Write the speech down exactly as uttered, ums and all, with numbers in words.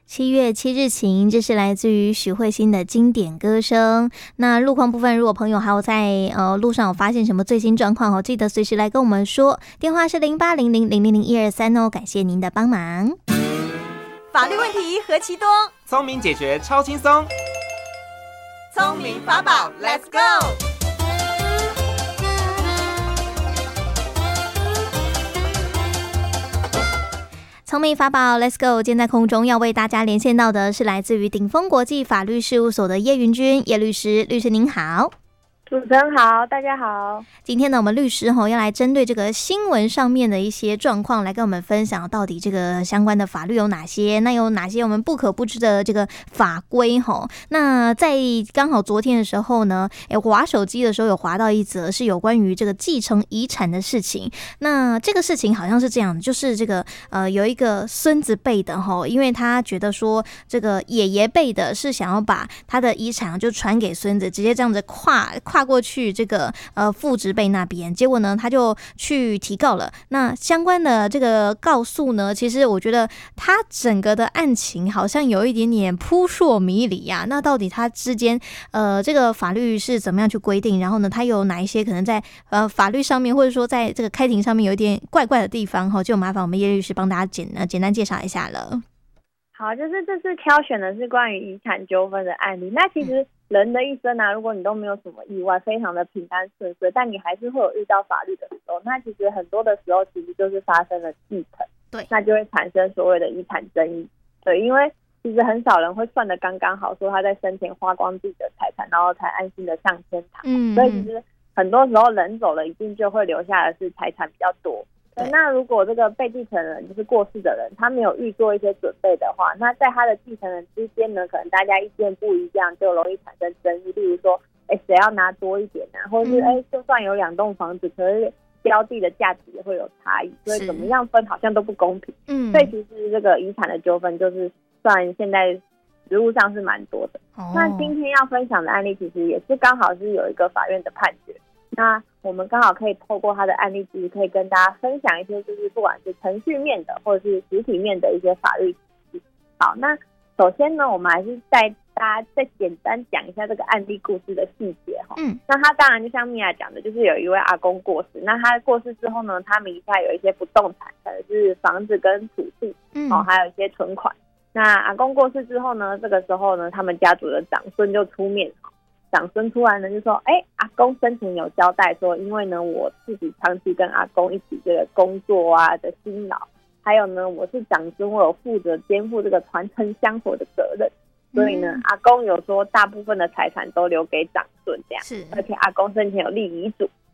七月七日晴，这是来自于许慧欣的经典歌声。那路况部分，如果朋友还有在呃路上有发现什么最新状况哦，记得随时来跟我们说。电话是零八零零零零零一二三哦，感谢您的帮忙。 法律问题何其多， 聪明解决超轻松。 聪明法宝 ，Let's go！ 聪明法宝 Let's go， 今天在空中要为大家连线到的是来自于鼎丰国际法律事务所的叶云君叶律师。律师您好。 主持人好，大家好。 今天呢，我们律师吼要来针对这个新闻上面的一些状况来跟我们分享，到底这个相关的法律有哪些？那有哪些我们不可不知的这个法规吼？那在刚好昨天的时候呢，哎，滑手机的时候有滑到一则是有关于这个继承遗产的事情。那这个事情好像是这样，就是这个呃有一个孙子辈的吼，因为他觉得说这个爷爷辈的是想要把他的遗产就传给孙子，直接这样子跨跨。跨过去这个呃父执辈那边，结果呢他就去提告了。那相关的这个告诉呢，其实我觉得他整个的案情好像有一点点扑朔迷离呀、啊。那到底他之间呃这个法律是怎么样去规定？然后呢，他有哪一些可能在呃法律上面，或者说在这个开庭上面有一点怪怪的地方哈？就麻烦我们叶律师帮大家简呃简单介绍一下了。 好，就是这次挑选的是关于遗产纠纷的案例。那其实人的一生啊，如果你都没有什么意外，非常的平安顺遂，但你还是会有遇到法律的时候，那其实很多的时候其实就是发生了继承， 对， 那就会产生所谓的遗产争议。对，因为其实很少人会算得刚刚好，说他在生前花光自己的财产，然后才安心的上天堂。嗯，所以其实很多时候人走了，一定就会留下的是财产比较多。那如果这个被继承人就是过世的人，他没有预做一些准备的话，那在他的继承人之间呢，可能大家意见不一样，就容易产生争议。例如说，哎，谁要拿多一点啊？或者是哎，就算有两栋房子，可是标的的价值也会有差异，所以怎么样分好像都不公平。嗯，所以其实这个遗产的纠纷就是算现在实务上是蛮多的。哦、那今天要分享的案例，其实也是刚好是有一个法院的判决。那我们刚好可以透过他的案例，其实可以跟大家分享一些，就是不管是程序面的或者是实体面的一些法律知识。好，那首先呢，我们还是带大家再简单讲一下这个案例故事的细节哈。嗯，那他当然就像米娅讲的，就是有一位阿公过世，那他过世之后呢，他名下有一些不动产，可能是房子跟土地，嗯，哦，还有一些存款。那阿公过世之后呢，这个时候呢，他们家族的长孙就出面。长孙出来呢，就说：“哎、欸，阿公生前有交代说，因为呢，我自己长期跟阿公一起这个工作啊的辛劳，还有呢，我是长孙，我有负责肩负这个传承香火的责任，所以呢，嗯、阿公有说大部分的财产都留给长孙这样，是，而且阿公生前有立遗嘱。